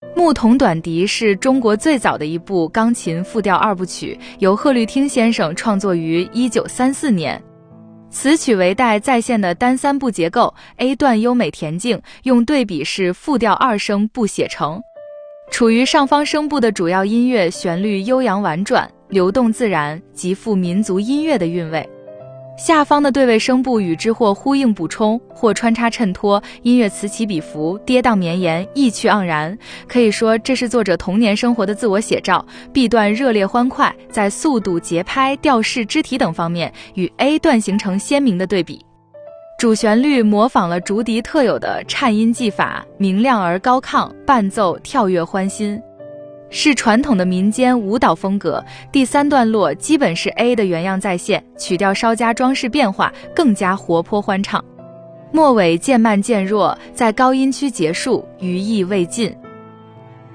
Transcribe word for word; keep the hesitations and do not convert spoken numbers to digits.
牧童短笛是中国最早的一部钢琴复调二部曲，由贺绿汀先生创作于一九三四年。此曲为带再现的单三部结构 ，A 段优美恬静，用对比式复调二声部写成。处于上方声部的主要音乐旋律悠扬婉转，流动自然，极富民族音乐的韵味。下方的对位声部与之或呼应补充，或穿插衬托，音乐此起彼伏，跌宕绵延，意趣盎然。可以说这是作者童年生活的自我写照。B 段热烈欢快，在速度、节拍、调式、肢体等方面与 A 段形成鲜明的对比。主旋律模仿了竹笛特有的颤音技法，明亮而高亢，伴奏跳跃欢欣，是传统的民间舞蹈风格。第三段落基本是 A 的原样再现，曲调稍加装饰变化，更加活泼欢畅。末尾渐慢渐弱，在高音区结束，余意未尽。